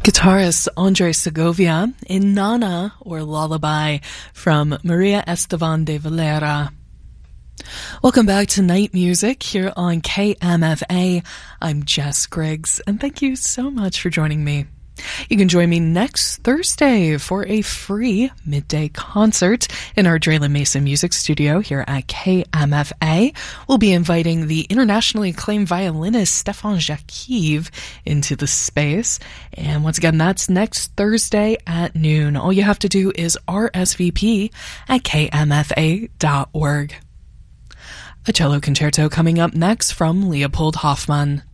Guitarist Andre Segovia in Nana, or Lullaby, from Maria Esteban de Valera. Welcome back to Night Music here on KMFA. I'm Jess Griggs, and thank you so much for joining me. You can join me next Thursday for a free midday concert in our Draylen Mason Music Studio here at KMFA. We'll be inviting the internationally acclaimed violinist Stefan Jakiv into the space. And once again, that's next Thursday at noon. All you have to do is RSVP at kmfa.org. A cello concerto coming up next from Leopold Hoffmann.